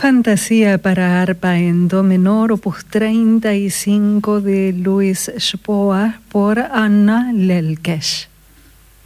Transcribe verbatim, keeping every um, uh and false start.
Fantasía para arpa en do menor, opus treinta y cinco de Luis Spohr por Anna Lelkesh.